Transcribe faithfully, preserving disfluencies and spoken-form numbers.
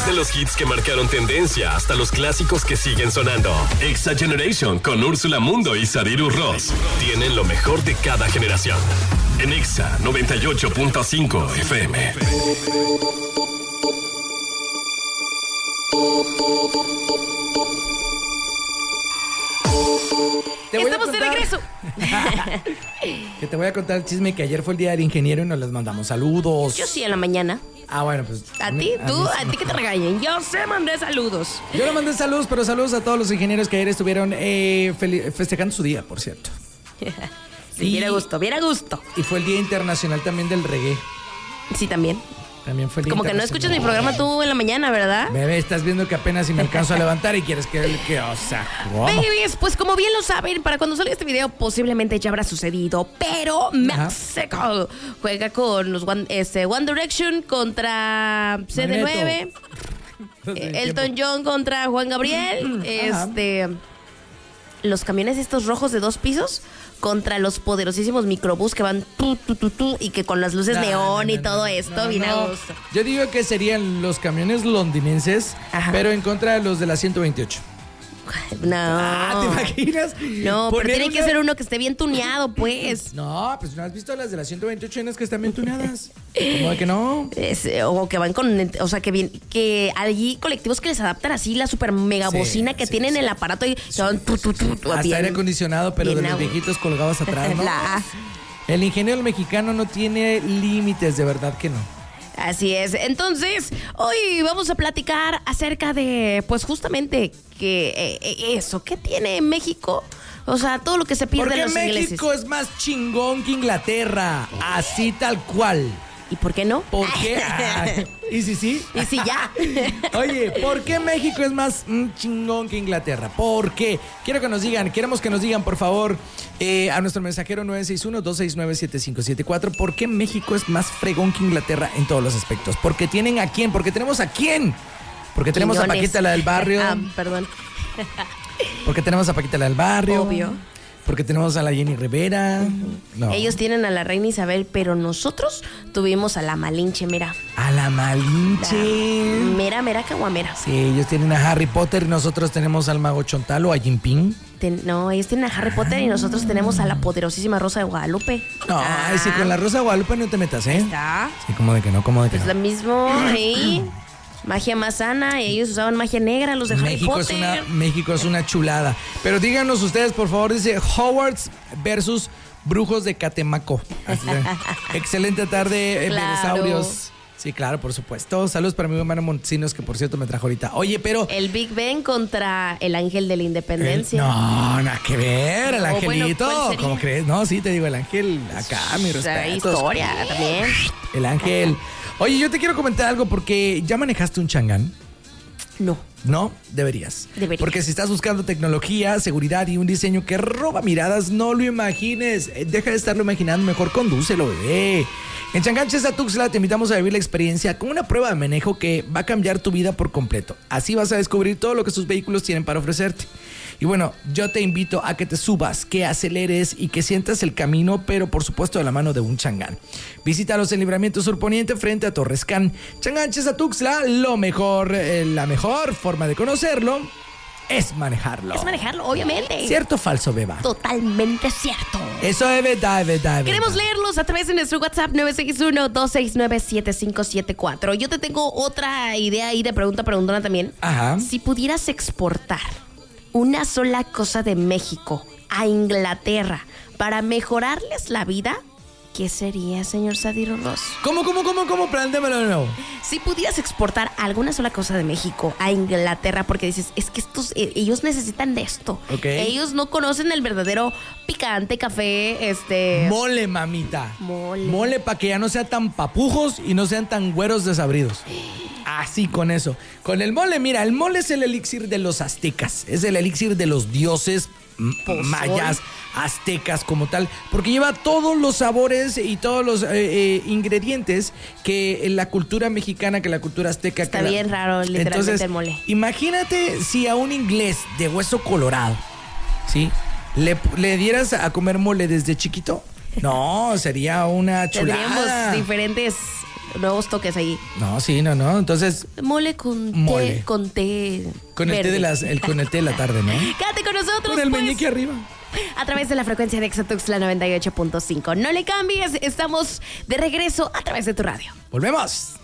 Desde los hits que marcaron tendencia hasta los clásicos que siguen sonando. Exa Generation con Úrsula Mundo y Sadiru Ross tienen lo mejor de cada generación. En Exa noventa y ocho punto cinco F M. Estamos de regreso. Que te voy a contar el chisme que ayer fue el día del ingeniero y nos les mandamos saludos. Yo sí, en la mañana. Ah, bueno, pues. ¿A ti? a ¿Tú? mí- ¿A ti que te regañen? Yo sé, mandé saludos. Yo le mandé saludos, pero saludos a todos los ingenieros que ayer estuvieron eh, fel- festejando su día, por cierto. Sí, Y- bien a gusto, bien a gusto. Y fue el Día Internacional también del Reggae. Sí, también. También fue el Día Como que no escuchas mi programa tú en la mañana, ¿verdad? Bebé, estás viendo que apenas si me alcanzo a levantar y quieres que, que o sea, ¿cómo? Babies, pues como bien lo saben, para cuando salga este video posiblemente ya habrá sucedido, pero México juega con los One, este, One Direction contra C D nueve, eh, Elton John contra Juan Gabriel, este, los camiones estos rojos de dos pisos contra los poderosísimos microbús que van tu, tu, tu, tu, y que con las luces No, neón no, y no, todo no, esto, no, bien a no. gusto. Yo digo que serían los camiones londinenses, Ajá. pero en contra de los de la ciento veintiocho. No. Ah, ¿te imaginas? No, pero Poner tiene que una- ser uno que esté bien tuneado, pues. No, pues no has visto las de las ciento veintiocho en las que están bien tuneadas. ¿Cómo de que no? Es, eh, o que van con, o sea, que bien, que hay colectivos que les adaptan así la super mega Sí, bocina que sí, tienen sí. el aparato y que van tu, tu, tu, tu, Hasta bien- aire acondicionado, pero de bien los a- viejitos colgados atrás, ¿no? La- El ingeniero mexicano no tiene límites, de verdad que no. Así es. Entonces, hoy vamos a platicar acerca de, pues justamente, que eh, eh, eso, ¿qué tiene México? O sea, todo lo que se pierde Porque en los ingleses. México es más chingón que Inglaterra, así tal cual. ¿Y por qué no? ¿Por qué? Ah, ¿Y si sí? Y si ya. Oye, ¿por qué México es más mm, chingón que Inglaterra? ¿Por qué? Quiero que nos digan, queremos que nos digan, por favor, eh, a nuestro mensajero nueve seis uno, dos seis nueve, siete cinco siete cuatro, ¿por qué México es más fregón que Inglaterra en todos los aspectos? ¿Porque tienen a quién? ¿Porque tenemos a quién? Porque tenemos a Quiñones. Paquita, la del barrio. Ah, perdón. Porque tenemos a Paquita, la del barrio. Obvio. Porque tenemos a la Jenny Rivera. No. Ellos tienen a la reina Isabel, pero nosotros tuvimos a la Malinche, mira. A la Malinche. La mera, mera caguamera. Sí, ellos tienen a Harry Potter y nosotros tenemos al Mago Chontalo, a Jinping. Ten- no, ellos tienen a Harry Potter y nosotros tenemos a la poderosísima Rosa de Guadalupe. No, Ah, ay, sí, con la Rosa de Guadalupe no te metas, ¿eh? está. Sí, como de que no, como de que Es no. lo mismo, ahí. Magia más sana, y ellos usaban magia negra, los de Harry México es, Potter. una, México es una chulada. Pero díganos ustedes, por favor, dice Hogwarts versus Brujos de Catemaco. Así de, excelente tarde, eh, Claro. dinosaurios. Sí, claro, por supuesto. Saludos para mi hermano Montesinos, que por cierto me trajo ahorita. Oye, pero... El Big Ben contra el Ángel de la el- Independencia. no, nada que ver, el No, bueno, angelito. ¿cuál sería? ¿Cómo crees? No, sí, te digo, el ángel acá, mi O sea, respeto. historia también. El ángel. Oye, yo te quiero comentar algo porque ya manejaste un Chang'an. No. No, deberías. Debería. Porque si estás buscando tecnología, seguridad y un diseño que roba miradas, no lo imagines. Eh, Deja de estarlo imaginando, mejor condúcelo, bebé. En Chang'an Chesa Tuxtla te invitamos a vivir la experiencia con una prueba de manejo que va a cambiar tu vida por completo. Así vas a descubrir todo lo que sus vehículos tienen para ofrecerte. Y bueno, yo te invito a que te subas, que aceleres y que sientas el camino, pero por supuesto de la mano de un Chang'an. Visítalos en Libramiento Sur Poniente frente a Torrescan. Chang'an Chesa Tuxtla, lo mejor, eh, la mejor forma de conocerlo es manejarlo. Es manejarlo, obviamente. ¿Cierto o falso, beba? Totalmente cierto. Eso es verdad, es verdad, es Queremos verdad. leerlos a través de nuestro WhatsApp nueve seis uno, dos seis nueve, siete cinco siete cuatro. Yo te tengo otra idea ahí de pregunta preguntona también. Ajá. Si pudieras exportar una sola cosa de México a Inglaterra para mejorarles la vida, ¿qué sería, señor Sadiru Ross? ¿Cómo, cómo, cómo, cómo? Plantéamelo de nuevo. Si pudieras exportar alguna sola cosa de México a Inglaterra, porque dices, es que estos, eh, ellos necesitan de esto. Ok. Ellos no conocen el verdadero picante, café, este... Mole, mamita. Mole. Mole para que ya no sean tan papujos y no sean tan güeros desabridos. Así con eso. Con el mole, mira, el mole es el elixir de los aztecas. Es el elixir de los dioses m- Pozol. mayas, aztecas como tal. Porque lleva todos los sabores y todos los eh, eh, ingredientes que la cultura mexicana, que la cultura azteca. Está que la- bien raro, literalmente, Entonces, el mole. Imagínate si a un inglés de hueso colorado, ¿sí? Le, le dieras a comer mole desde chiquito. No, sería una Tendríamos chulada. diferentes nuevos toques ahí. No, sí, no, no. Entonces. Mole con Mole. té, con té. Con el verde. té de las, el, con el té de la tarde, ¿no? Quédate con nosotros. Con el pues, meñique arriba. a través de la frecuencia de Exa Tuxtla noventa y ocho punto cinco. No le cambies, estamos de regreso a través de tu radio. Volvemos.